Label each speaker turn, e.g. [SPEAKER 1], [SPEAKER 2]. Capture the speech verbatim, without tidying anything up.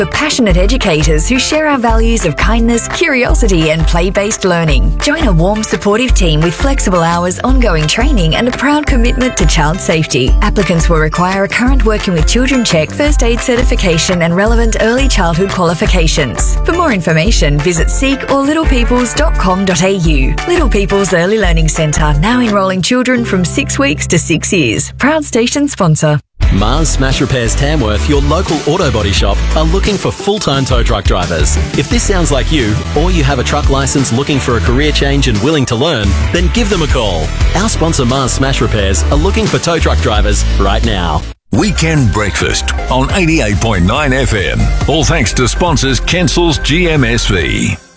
[SPEAKER 1] for passionate educators who share our values of kindness, curiosity and play-based learning. Join a warm, supportive team with flexible hours, ongoing training and a proud commitment to child safety. Applicants will require a current Working with Children check, first aid certification and relevant early childhood qualifications. For more information, visit seek or little peoples dot com dot a u. Little People's Early Learning Centre, now enrolling children from six weeks to six years. Proud station sponsor.
[SPEAKER 2] Mars Smash Repairs Tamworth, your local auto body shop, are looking for full-time tow truck drivers. If this sounds like you, or you have a truck licence looking for a career change and willing to learn, then give them a call. Our sponsor Mars Smash Repairs are looking for tow truck drivers right now.
[SPEAKER 3] Weekend Breakfast on eighty-eight point nine F M. All thanks to sponsors Kensel's G M S V.